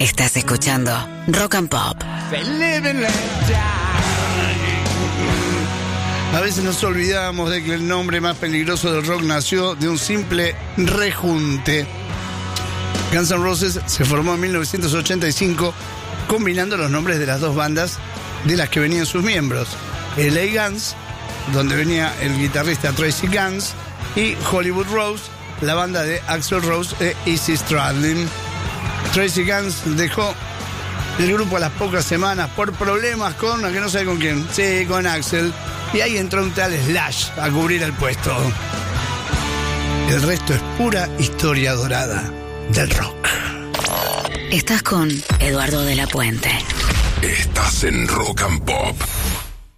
Estás escuchando Rock and Pop. A veces nos olvidamos de que el nombre más peligroso del rock nació de un simple rejunte. Guns N' Roses se formó en 1985 combinando los nombres de las dos bandas de las que venían sus miembros. LA Guns, donde venía el guitarrista Tracy Guns, y Hollywood Rose, la banda de Axl Rose e Izzy Stradlin. Tracy Guns dejó el grupo a las pocas semanas por problemas con, a que no sé con quién, sí, con Axl, y ahí entró un tal Slash a cubrir el puesto. El resto es pura historia dorada del rock. Estás con Eduardo de la Puente. Estás en Rock and Pop.